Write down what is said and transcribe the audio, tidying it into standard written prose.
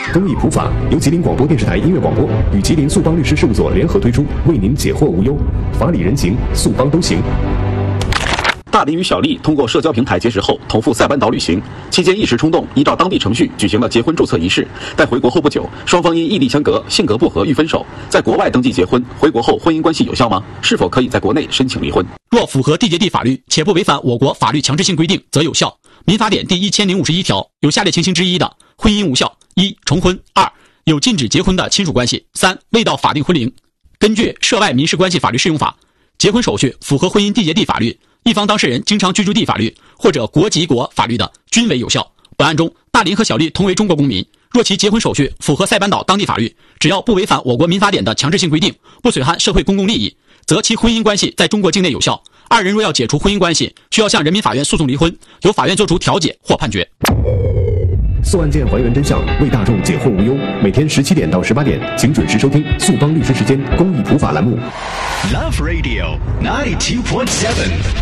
公益普法由吉林广播电视台音乐广播与吉林速邦律师事务所联合推出，为您解惑无忧，法理人情，速邦都行。 大林与小丽通过社交平台结识后，同赴塞班岛旅行，期间一时冲动，依照当地程序举行了结婚注册仪式。但回国后不久，双方因异地相隔、性格不合欲分手。在国外登记结婚，回国后婚姻关系有效吗？是否可以在国内申请离婚？ 若符合缔结地法律，且不违反我国法律强制性规定，则有效。民法典第1051条有下列情形之一的，婚姻无效：一、重婚；二、有禁止结婚的亲属关系；三、未到法定婚龄。根据《涉外民事关系法律适用法》，结婚手续符合婚姻缔结地法律，一方当事人经常居住地法律或者国籍国法律的，均为有效。本案中，大林和小丽同为中国公民，若其结婚手续符合塞班岛当地法律，只要不违反我国民法典的强制性规定，不损害社会公共利益，则其婚姻关系在中国境内有效。二人若要解除婚姻关系，需要向人民法院诉讼离婚，由法院作出调解或判决。 诉案件还原真相，为大众解惑无忧。每天17点到18点，请准时收听速邦律师时间公益普法栏目。 Love Radio 92.7